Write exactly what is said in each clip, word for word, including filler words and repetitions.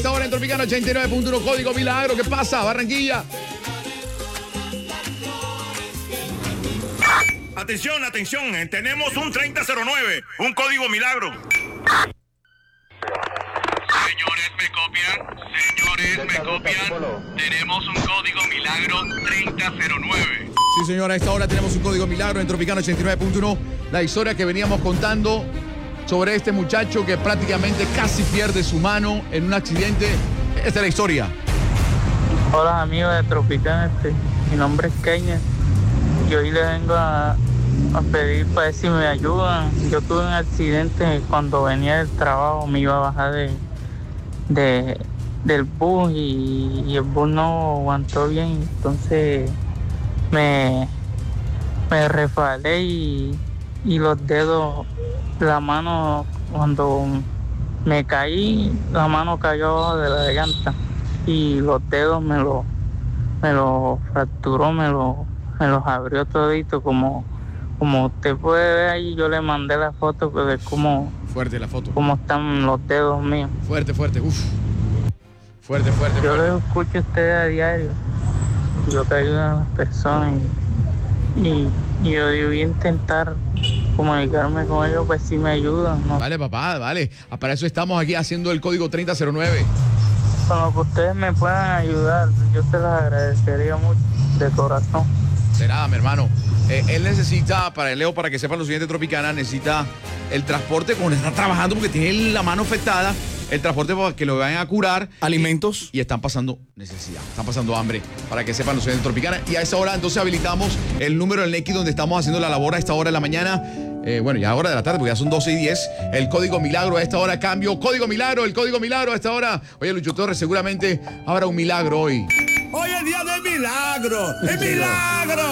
Ahora en Tropicana ochenta y nueve punto uno, Código Milagro. ¿Qué pasa, Barranquilla? Atención, atención, tenemos un treinta cero nueve, un código milagro. Señores, ¿me copian? Señores, ¿me copian? Tenemos un código milagro treinta cero nueve. Sí, señora, a esta hora tenemos un código milagro en Tropicana ochenta y nueve punto uno. La historia que veníamos contando sobre este muchacho que prácticamente casi pierde su mano en un accidente. Esta es la historia. Hola amigos de Tropicana, este, mi nombre es Kenia y hoy le vengo a, a pedir para ver si me ayudan. Yo tuve un accidente cuando venía del trabajo, me iba a bajar de, de del bus y, y el bus no aguantó bien, entonces me, me resbalé y, y los dedos, la mano, cuando me caí, la mano cayó abajo de la llanta y los dedos me lo me lo fracturó, me lo me los abrió todito, como como usted puede ver ahí. Yo le mandé la foto de cómo fuerte la foto, cómo están los dedos míos. Fuerte, fuerte, uff. Fuerte, fuerte. Yo fuerte. lo escucho a ustedes a diario. Yo que ayudo a las personas y, y, y yo, yo voy a intentar comunicarme con ellos, pues si me ayudan, ¿no? Vale, papá, vale. Para eso estamos aquí haciendo el código treinta cero nueve. Con lo que ustedes me puedan ayudar, yo se los agradecería mucho, de corazón. De nada, mi hermano. Eh, él necesita, para el Leo, para que sepan los siguientes Tropicana, necesita el transporte, como está trabajando porque tiene la mano afectada, el transporte para que lo vayan a curar. Alimentos. Y, y están pasando necesidad, están pasando hambre, para que sepan los siguientes Tropicana. Y a esa hora entonces habilitamos el número del Nequi donde estamos haciendo la labor a esta hora de la mañana. Eh, bueno, ya hora de la tarde, porque ya son doce y diez. El código milagro a esta hora, cambio. Código milagro, el código milagro a esta hora. Oye, Lucho Torres, seguramente habrá un milagro hoy. Hoy es día del milagro. ¡El milagro!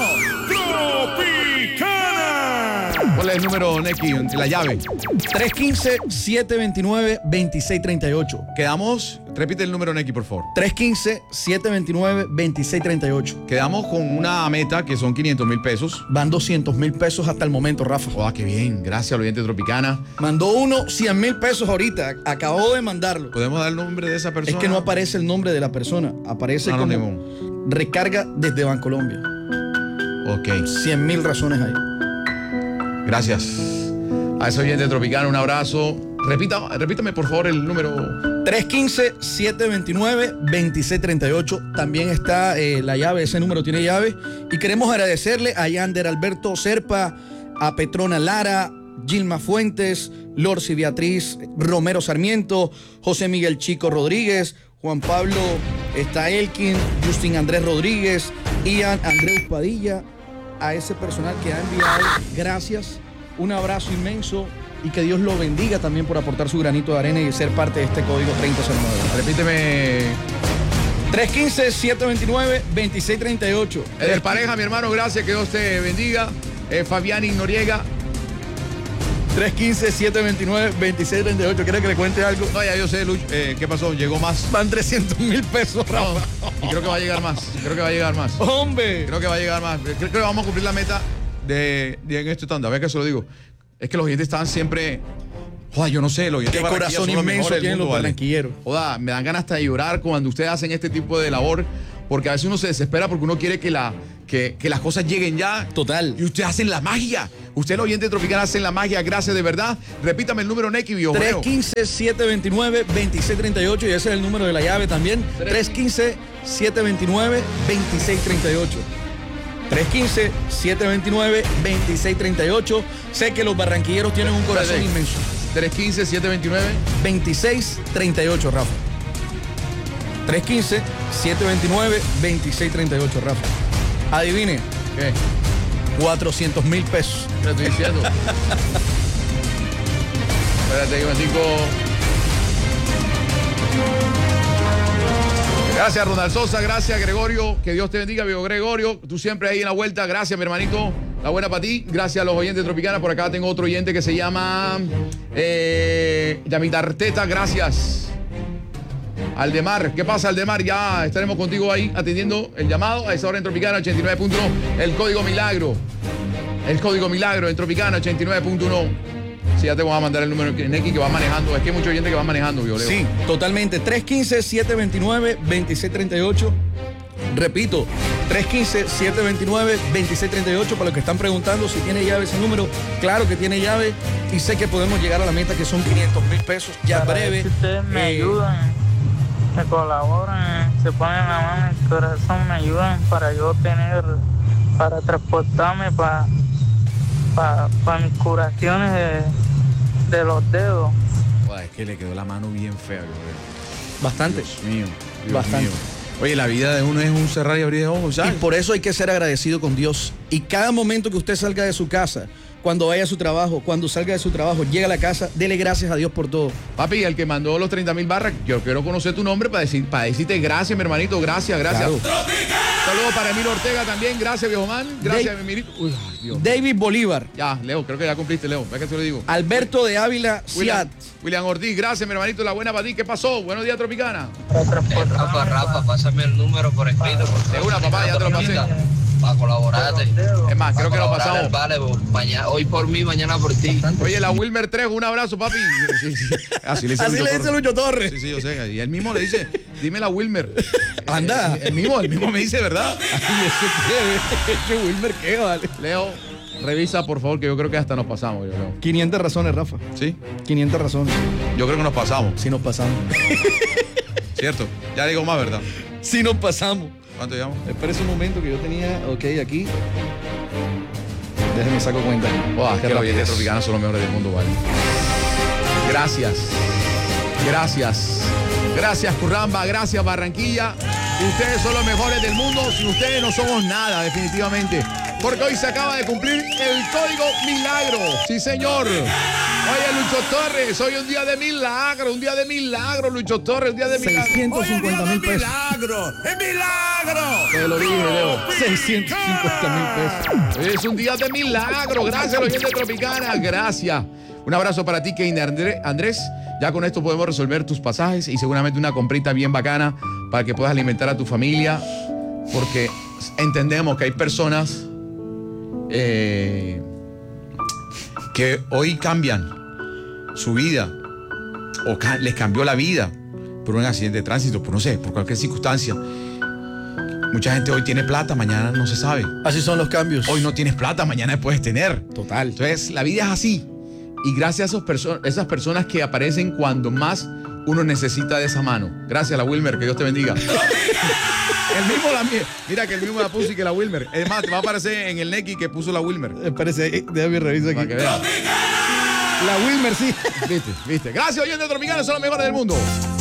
¡Tropicana! ¿Cuál es el número, Nequi? La llave. tres uno cinco, siete dos nueve, dos seis tres ocho. Quedamos, repite el número, Nequi, por favor. tres uno cinco, siete dos nueve, dos seis tres ocho. Quedamos con una meta que son quinientos mil pesos. Van doscientos mil pesos hasta el momento, Rafa. Oh, qué bien. Gracias al oyente Tropicana. Mandó uno cien mil pesos ahorita. Acabó de mandarlo. ¿Podemos dar el nombre de esa persona? Es que no aparece el nombre de la persona. Aparece Anónimo. como recarga desde Bancolombia. Ok. cien mil razones ahí. Gracias. A ese oyente Tropicana, un abrazo. Repita, repítame, por favor, el número. tres uno cinco, siete dos nueve, dos seis tres ocho. También está eh, la llave, ese número tiene llave. Y queremos agradecerle a Yander Alberto Serpa, a Petrona Lara, Gilma Fuentes, Lorci Beatriz Romero Sarmiento, José Miguel Chico Rodríguez, Juan Pablo está Elkin, Justin Andrés Rodríguez, Ian Andreus Padilla, a ese personal que ha enviado, gracias, un abrazo inmenso y que Dios lo bendiga también por aportar su granito de arena y ser parte de este código treinta cero nueve. Repíteme. tres uno cinco, siete dos nueve, dos seis tres ocho. El pareja, mi hermano, gracias, que Dios te bendiga. Eh, Fabián Noriega. tres uno cinco, siete dos nueve, dos seis tres ocho. ¿Quieres que le cuente algo? No, ya yo sé, Lucho. Eh, ¿Qué pasó? ¿Llegó más? Van trescientos mil pesos, Rafa. No, y creo que va a llegar más. Creo que va a llegar más. ¡Hombre! Creo que va a llegar más. Creo que vamos a cumplir la meta de, de en este tanda. A ver que se lo digo. Es que los oyentes estaban siempre... Joder, yo no sé, los oyentes Qué de Barranquilla corazón son los inmenso mejores del tienen mundo, los ¿vale? barranquilleros. Joder, me dan ganas hasta de llorar cuando ustedes hacen este tipo de labor, porque a veces uno se desespera porque uno quiere que, la, que, que las cosas lleguen ya. Total. Y ustedes hacen la magia. Ustedes, los oyentes tropicales, hacen la magia. Gracias, de verdad. Repítame el número, Nequi, yo tres creo. uno cinco, siete dos nueve, dos seis tres ocho y ese es el número de la llave también. tres uno cinco, siete dos nueve, dos seis tres ocho. tres uno cinco, siete dos nueve, dos seis tres ocho. Sé que los barranquilleros tienen un corazón Espérate. inmenso. tres uno cinco, siete dos nueve. veintiséis treinta y ocho, Rafa. tres uno cinco, siete dos nueve, dos seis tres ocho, Rafa. Adivine, ¿Qué? cuatrocientos mil pesos. ¿Qué estoy diciendo? Espérate, un momentico. Gracias, Ronald Sosa. Gracias, Gregorio. Que Dios te bendiga, viejo Gregorio. Tú siempre ahí en la vuelta. Gracias, mi hermanito. La buena para ti. Gracias a los oyentes Tropicana. Por acá tengo otro oyente que se llama eh, Yamita Arteta. Gracias. Aldemar, ¿qué pasa, Aldemar? Ya estaremos contigo ahí atendiendo el llamado a esa hora en Tropicana ochenta y nueve punto uno. El código milagro. El código milagro en Tropicana ochenta y nueve punto uno. Sí, ya te voy a mandar el número de Neki que va manejando. Es que hay mucha gente que va manejando, Violeo. Sí, totalmente. tres uno cinco, siete dos nueve, dos seis tres ocho. Repito, tres uno cinco, siete dos nueve, dos seis tres ocho. Para los que están preguntando si tiene llave ese número, claro que tiene llave. Y sé que podemos llegar a la meta que son quinientos mil pesos ya Para breve. ver si ustedes me Eh, ayudan, me colaboran, se ponen la mano en el corazón, me ayudan para yo tener, para transportarme para pa, pa mis curaciones de, de los dedos. Joder, es que le quedó la mano bien fea, Violeo. Bastante. Dios mío, Dios Bastante. mío. Oye, la vida de uno es un cerrar y abrir de ojos, Y ¿sabes? por eso hay que ser agradecido con Dios. Y cada momento que usted salga de su casa, cuando vaya a su trabajo, cuando salga de su trabajo, llega a la casa, dele gracias a Dios por todo. Papi, el que mandó los treinta mil barras, yo quiero conocer tu nombre para, decir, para decirte gracias, mi hermanito, gracias, gracias. Claro. Saludos para Emilio Ortega también, gracias, viejo man. Gracias, Dave- Emilito. Uy, ay, Dios. David Bolívar, Ya, Leo, creo que ya cumpliste, Leo. ¿Ves que te lo digo? Alberto de Ávila, William, Ciat. William Ortiz, gracias, mi hermanito, la buena para ti. ¿Qué pasó? Buenos días, Tropicana. Para Eh, transportarme Rafa, Rafa, pásame el número por escrito. Por De una, papá, ya te lo pasé. Para colaborarte. Es más, creo que lo Para colaborar, pasamos. Vale, mañana, hoy por mí, mañana por ti. Oye, la Wilmer tres, un abrazo, papi. Sí, sí. Así le dice, Así Lucho le dice Torres. Lucho Torres. Sí, sí, yo sé. Y él mismo le dice, dime la Wilmer. Anda. El, el mismo, el mismo me dice, ¿verdad? Ay, ese qué, ese Wilmer, qué vale. Leo, revisa, por favor, que yo creo que hasta nos pasamos, yo creo. quinientas razones, Rafa. ¿Sí? quinientas razones. Yo creo que nos pasamos, Si nos pasamos. ¿cierto? Ya digo más, ¿verdad? Si nos pasamos. ¿Cuánto llevamos? Espera un momento que yo tenía, ok, aquí. Déjame saco cuenta. Oh, es que Qué los oyentes rapidez. tropicanos son los mejores del mundo, vale. Gracias. Gracias. Gracias, Curramba. Gracias, Barranquilla. Ustedes son los mejores del mundo. Sin ustedes no somos nada, definitivamente. Porque hoy se acaba de cumplir el código milagro. Sí, señor. Oye, Lucho Torres, hoy un día de milagro, un día de milagro, Lucho Torres, un día de milagro. seiscientos cincuenta mil pesos. milagro! ¡Es milagro! Te lo dije, Leo. seiscientos cincuenta mil pesos. Hoy es un día de milagro. Gracias, oyente Tropicana. Gracias. Un abrazo para ti, Keiner André- Andrés. Ya con esto podemos resolver tus pasajes y seguramente una comprita bien bacana para que puedas alimentar a tu familia. Porque entendemos que hay personas eh, que hoy cambian su vida o ca- les cambió la vida por un accidente de tránsito, por no sé, por cualquier circunstancia. Mucha gente hoy tiene plata, mañana no se sabe. Así son los cambios. Hoy no tienes plata, mañana puedes tener. Total. Entonces, la vida es así. Y gracias a esos perso- esas personas que aparecen cuando más uno necesita de esa mano. Gracias, la Wilmer, que Dios te bendiga. El mismo la mía. Mira que el mismo la puso y que la Wilmer. Es más, te va a aparecer en el Neki que puso la Wilmer. Espérese, déjame revisar Para aquí. que veas. La Wilmer, sí. Viste, viste. Gracias, oyentes tropicanos, son los mejores del mundo.